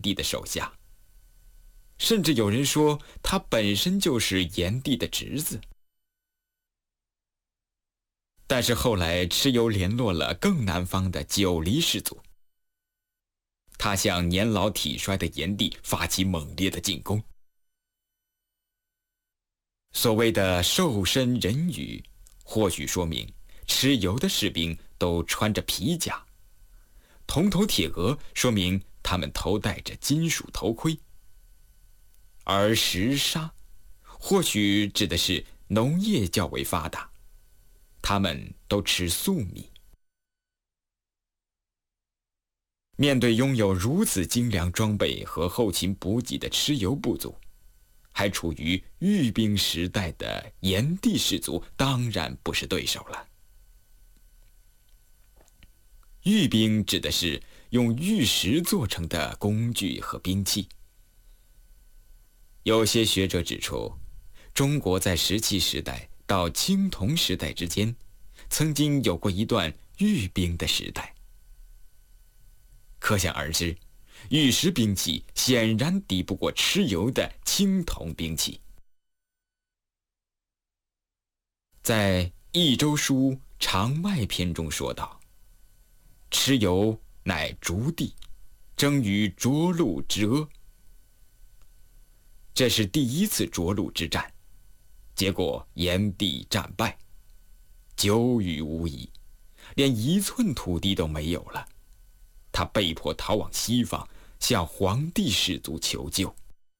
帝的手下，甚至有人说他本身就是炎帝的侄子。但是后来蚩尤联络了更南方的九黎氏族，他向年老体衰的炎帝发起猛烈的进攻。所谓的兽身人羽，或许说明蚩尤的士兵都穿着皮甲，铜头铁额说明他们头戴着金属头盔，而食沙或许指的是农业较为发达，他们都吃粟米。面对拥有如此精良装备和后勤补给的蚩尤部族，还处于玉兵时代的炎帝氏族当然不是对手了。玉兵指的是用玉石做成的工具和兵器。有些学者指出，中国在石器时代到青铜时代之间，曾经有过一段玉兵的时代。可想而知，玉石兵器显然抵不过蚩尤的青铜兵器。在《益州书·长麦篇》中说道：“蚩尤乃逐地，争于涿鹿之阿。”这是第一次涿鹿之战，结果炎帝战败，久雨无遗，连1寸土地都没有了。他被迫逃往西方，向黄帝氏族求救。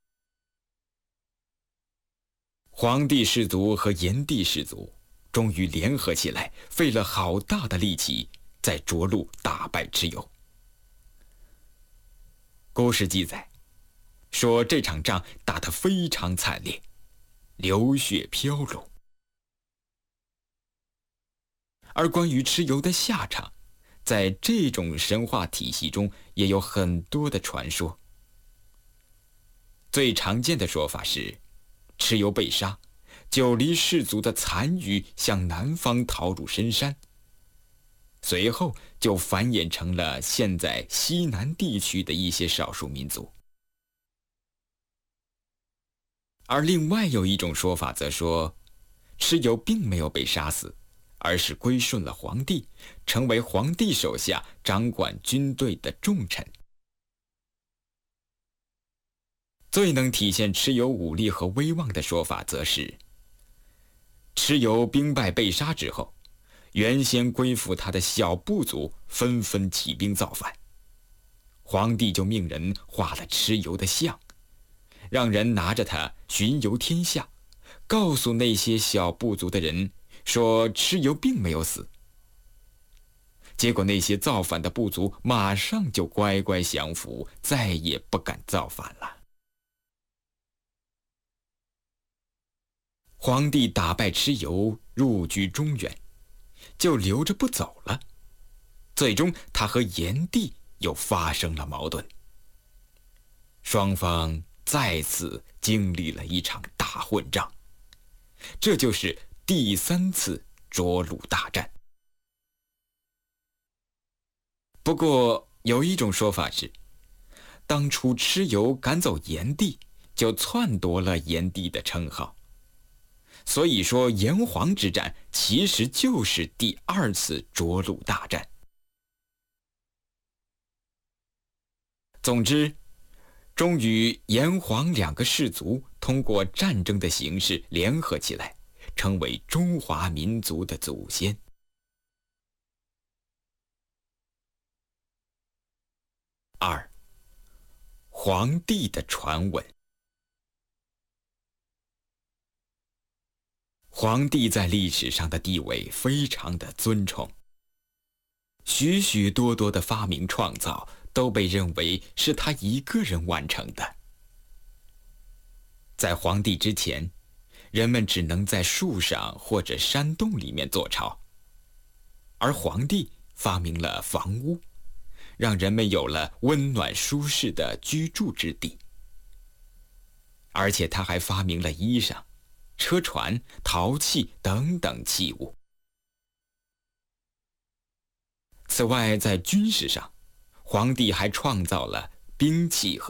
黄帝氏族和炎帝氏族终于联合起来，费了好大的力气，在涿鹿打败蚩尤。故事记载说，这场仗打得非常惨烈，流血飘橹。而关于蚩尤的下场，在这种神话体系中也有很多的传说。最常见的说法是，蚩尤被杀，九黎氏族的残余向南方逃入深山，随后就繁衍成了现在西南地区的一些少数民族。而另外有一种说法则说，蚩尤并没有被杀死，而是归顺了皇帝，成为皇帝手下掌管军队的重臣。最能体现蚩尤武力和威望的说法则是，蚩尤兵败被杀之后，原先归附他的小部族纷纷起兵造反，皇帝就命人画了蚩尤的像，让人拿着它巡游天下，告诉那些小部族的人说蚩尤并没有死。结果那些造反的部族马上就乖乖降服，再也不敢造反了。皇帝打败蚩尤，入居中原，就留着不走了。最终他和炎帝又发生了矛盾，双方再次经历了一场大混战，这就是第3次涿鹿大战。不过有一种说法是，当初蚩尤赶走炎帝，就篡夺了炎帝的称号，所以说炎黄之战其实就是第2次涿鹿大战。总之，终于炎黄2个氏族通过战争的形式联合起来，成为中华民族的祖先。2. 皇帝的传闻。皇帝在历史上的地位非常的尊崇，许许多多的发明创造都被认为是他一个人完成的。在皇帝之前，人们只能在树上或者山洞里面做巢，而皇帝发明了房屋，让人们有了温暖舒适的居住之地。而且他还发明了衣裳、车船、陶器等等器物。此外，在军事上，皇帝还创造了兵器和